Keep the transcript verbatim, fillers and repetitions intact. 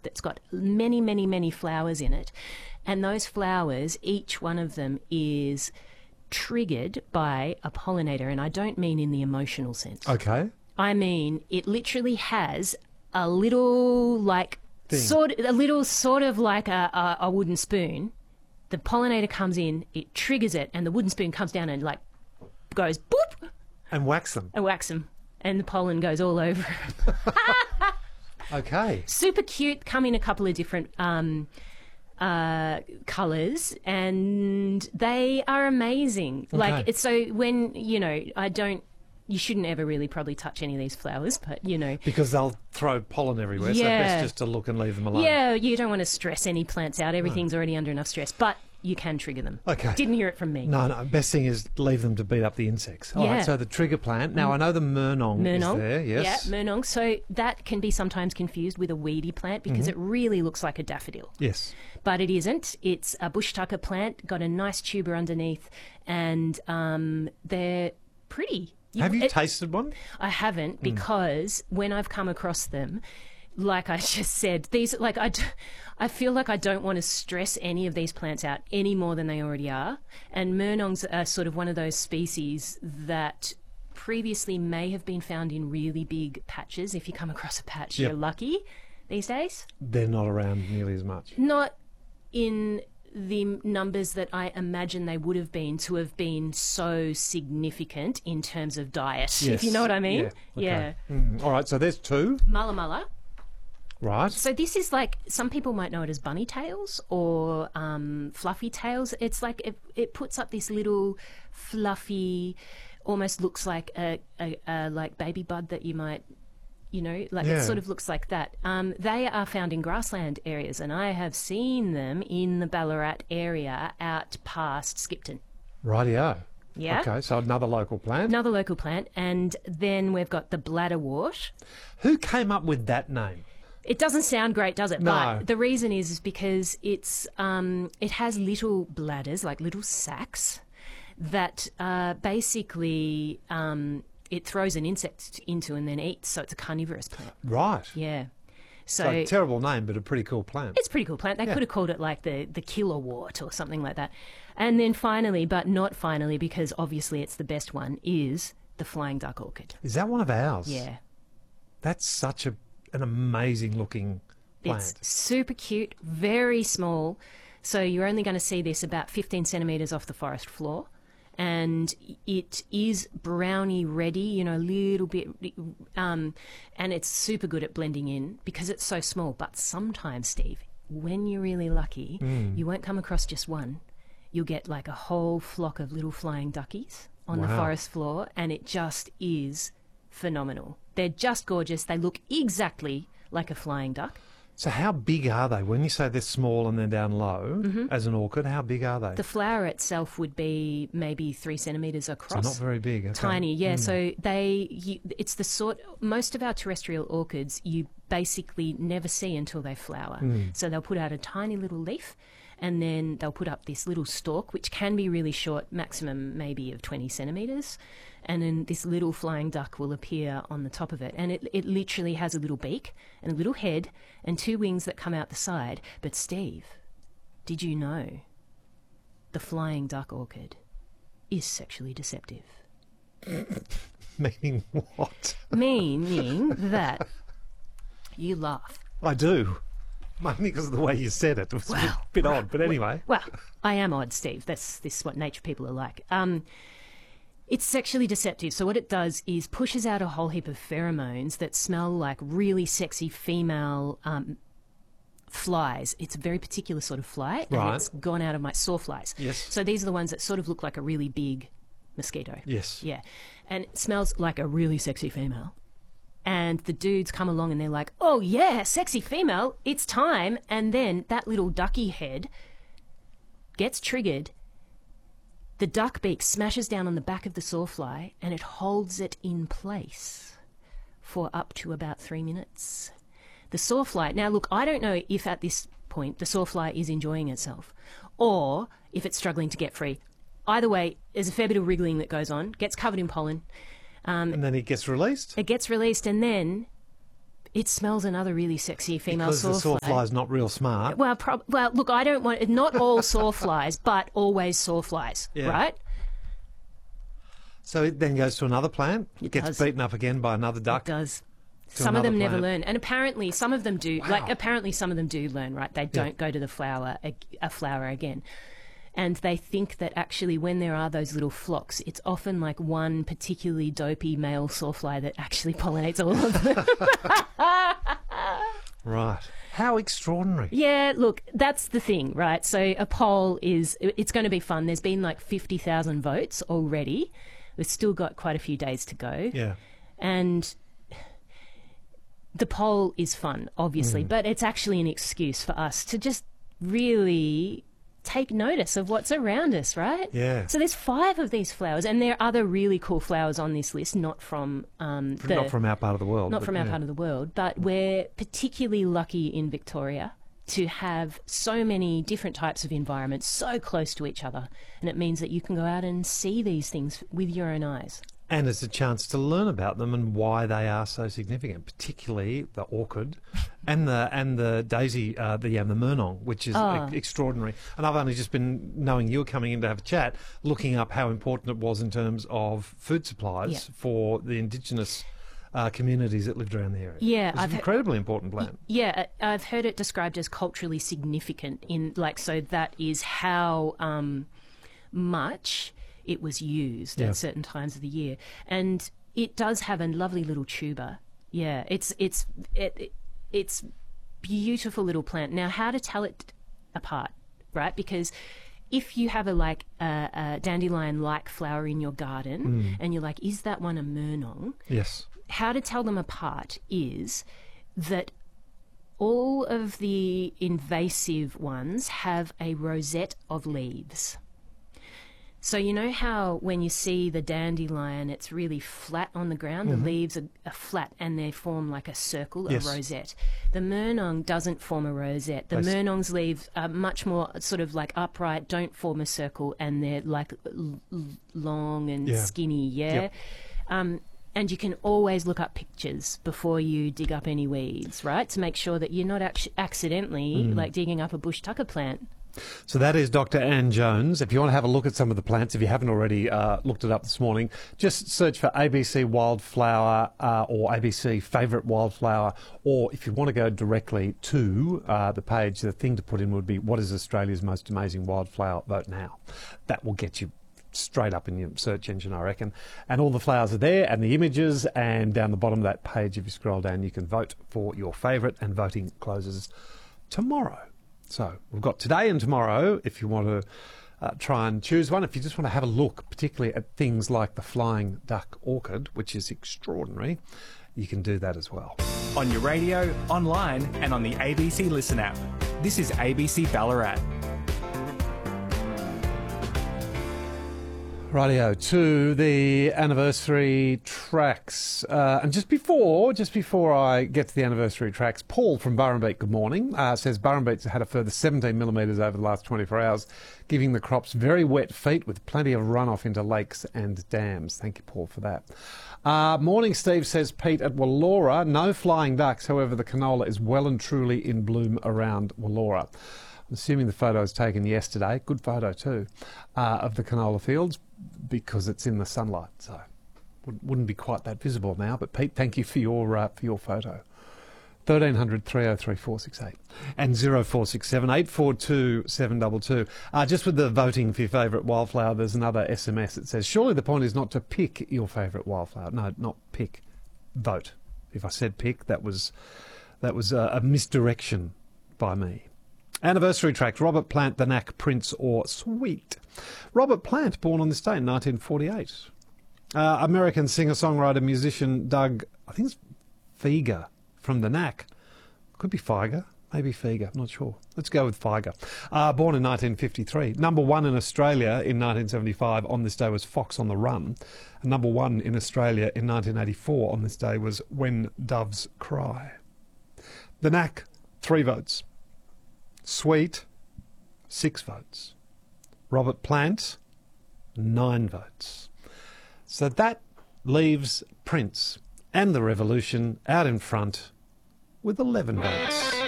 that's got many, many, many flowers in it. And those flowers, each one of them is triggered by a pollinator. And I don't mean in the emotional sense. Okay. I mean, it literally has a little, like, Thing. sort a little sort of like a, a, a wooden spoon. The pollinator comes in, it triggers it, and the wooden spoon comes down and, like, goes boop. And wax them. And wax them. And the pollen goes all over. Okay. Super cute, come in a couple of different um, uh, colours, and they are amazing. Okay. Like, it's so when, you know, I don't, you shouldn't ever really probably touch any of these flowers, but, you know. Because they'll throw pollen everywhere, so Yeah. best just to look and leave them alone. Yeah, you don't want to stress any plants out. Everything's already under enough stress, but you can trigger them. Okay. Didn't hear it from me. No, no. Best thing is leave them to beat up the insects. All Yeah. right, so the trigger plant. Now, I know the murnong, Murnong. is there, yes. Yeah, murnong. So that can be sometimes confused with a weedy plant because Mm-hmm. it really looks like a daffodil. Yes. But it isn't. It's a bush tucker plant, got a nice tuber underneath, and um, they're pretty. Have you it- tasted one? I haven't, because when I've come across them, like I just said, these like I, d- I feel like I don't want to stress any of these plants out any more than they already are. And murnongs are sort of one of those species that previously may have been found in really big patches. If you come across a patch, Yep. you're lucky these days. They're not around nearly as much. Not in the numbers that I imagine they would have been to have been so significant in terms of diet, if you Yes. know what I mean. Yeah. okay. Mm. All right, so there's two. Mulla mulla. Right. So this is like, some people might know it as bunny tails or um, fluffy tails. It's like it, it puts up this little fluffy, almost looks like a, a, a like baby bud that you might, you know, like Yeah. it sort of looks like that. Um, they are found in grassland areas, and I have seen them in the Ballarat area out past Skipton. Rightio. Yeah. Okay, so another local plant. Another local plant. And then we've got the bladderwort. Who came up with that name? It doesn't sound great, does it? No. But the reason is, is because it's um, it has little bladders, like little sacs, that uh, basically um, it throws an insect into and then eats. So it's a carnivorous plant. Right. Yeah. So, So, terrible name, but a pretty cool plant. it's a pretty cool plant. They Yeah. could have called it like the, the kilowort or something like that. And then finally, but not finally, because obviously it's the best one, is the flying duck orchid. Is that one of ours? Yeah. That's such a an amazing looking plant. It's super cute, very small. So you're only going to see this about fifteen centimetres off the forest floor. And it is brownie ready, you know, a little bit, um, and it's super good at blending in because it's so small. But sometimes, Steve, when you're really lucky, Mm. you won't come across just one. You'll get like a whole flock of little flying duckies on the Wow. forest floor, and it just is phenomenal. They're just gorgeous. They look exactly like a flying duck. So how big are they? When you say they're small and they're down low, as an orchid, how big are they? Mm-hmm. The flower itself would be maybe three centimetres so across. not very big. Okay. Tiny, yeah. Mm. So they, you, it's the sort. Most of our terrestrial orchids, you basically never see until they flower. Mm. So they'll put out a tiny little leaf, and then they'll put up this little stalk, which can be really short, maximum maybe of twenty centimetres, and then this little flying duck will appear on the top of it, and it it literally has a little beak and a little head and two wings that come out the side. But Steve, did you know the flying duck orchid is sexually deceptive? Meaning what? Meaning that you laugh. I do. Mainly because of the way you said it. It was a bit, Well, bit odd, but anyway. Well, I am odd, Steve. That's this is what nature people are like. Um, it's sexually deceptive. So what it does is pushes out a whole heap of pheromones that smell like really sexy female um, flies. It's a very particular sort of fly, Right. and it's gone out of my sawflies. Yes. So these are the ones that sort of look like a really big mosquito. Yes. Yeah. And it smells like a really sexy female. And the dudes come along and they're like, oh, yeah, sexy female, it's time. And then that little ducky head gets triggered. The duck beak smashes down on the back of the sawfly and it holds it in place for up to about three minutes. The sawfly, now look, I don't know if at this point the sawfly is enjoying itself or if it's struggling to get free. Either way, there's a fair bit of wriggling that goes on, gets covered in pollen. Um, And then it gets released? it gets released, and then It smells another really sexy female Because the sawfly. sawfly's not real smart. Well, prob- well, look, I don't want not all sawflies, but always sawflies, Yeah. right? So it then goes to another plant, It gets does. beaten up again by another duck. It does. Some of another them never plant. learn, and apparently some of them do. Wow. Like apparently some of them do learn, right? They don't go to the flower a, a flower again, and they think that actually when there are those little flocks, it's often like one particularly dopey male sawfly that actually pollinates all of them. Right. How extraordinary. Yeah, look, that's the thing, right? So a poll is, it's going to be fun. There's been like fifty thousand votes already. We've still got quite a few days to go. Yeah. And the poll is fun, obviously, Mm. but it's actually an excuse for us to just really take notice of what's around us, right? Yeah. So there's five of these flowers, and there are other really cool flowers on this list, not from um, the, Not from our part of the world. not but from our yeah. part of the world, but we're particularly lucky in Victoria to have so many different types of environments so close to each other, and it means that you can go out and see these things with your own eyes. And it's a chance to learn about them and why they are so significant, particularly the orchid and the and the daisy, uh, the um, the murnong, which is Oh. e- extraordinary. And I've only just been, knowing you were coming in to have a chat, looking up how important it was in terms of food supplies Yeah. for the indigenous uh, communities that lived around the area. Yeah, it's I've an he- incredibly important plant. Yeah, I- I've heard it described as culturally significant in like so that is how um, much it was used Yeah. at certain times of the year, and it does have a lovely little tuber. Yeah, it's it's it, it's beautiful little plant. Now, how to tell it apart, right? Because if you have a like a, a dandelion-like flower in your garden, and you're like, is that one a murnong? Yes. How to tell them apart is that all of the invasive ones have a rosette of leaves. So you know how when you see the dandelion, it's really flat on the ground, the leaves are, are flat and they form like a circle, Yes. a rosette. The murnong doesn't form a rosette. The They s- murnong's leaves are much more sort of like upright, don't form a circle, and they're like l- l- long and Yeah. skinny, yeah? Yep. Um, and you can always look up pictures before you dig up any weeds, right? To make sure that you're not ac- accidentally Mm. like digging up a bush tucker plant. So that is Doctor Anne Jones. If you want to have a look at some of the plants, if you haven't already uh, looked it up this morning, just search for A B C Wildflower uh, or A B C Favourite Wildflower, or if you want to go directly to uh, the page, the thing to put in would be, what is Australia's most amazing wildflower? Vote now. That will get you straight up in your search engine, I reckon. And all the flowers are there and the images, and down the bottom of that page, if you scroll down, you can vote for your favourite, and voting closes tomorrow. So we've got today and tomorrow if you want to uh, try and choose one. If you just want to have a look, particularly at things like the flying duck orchid, which is extraordinary, you can do that as well. On your radio, online, and on the A B C Listen app. This is A B C Ballarat. Rightio, to the anniversary tracks. Uh, and just before, just before I get to the anniversary tracks, Paul from Burrumbeet, good morning, uh, says Burrumbeet's had a further seventeen millimetres over the last twenty-four hours, giving the crops very wet feet with plenty of runoff into lakes and dams. Thank you, Paul, for that. Uh, morning, Steve, says Pete at Wallora. No flying ducks, however, the canola is well and truly in bloom around Wallora. I'm assuming the photo was taken yesterday, good photo too, uh, of the canola fields, because it's in the sunlight, so wouldn't- wouldn't be quite that visible now. But Pete, thank you for your uh, for your photo. thirteen hundred, three oh three, four six eight and zero four six seven, eight four two, seven two two. Uh, just with the voting for your favourite wildflower, there's another S M S that says, surely the point is not to pick your favourite wildflower. No, not pick, vote. If I said pick, that was that was a, a misdirection by me. Anniversary track, Robert Plant, The Knack, Prince or Sweet. Robert Plant, born on this day in nineteen forty-eight. Uh, American singer-songwriter, musician Doug, I think it's Fieger from The Knack. Could be Fieger, maybe Fieger, I'm not sure. Let's go with Fieger. Uh, born in nineteen fifty-three. Number one in Australia in nineteen seventy-five on this day was Fox on the Run. And number one in Australia in nineteen eighty-four on this day was When Doves Cry. The Knack, three votes. Sweet, six votes. Robert Plant, nine votes. So that leaves Prince and the Revolution out in front with eleven votes.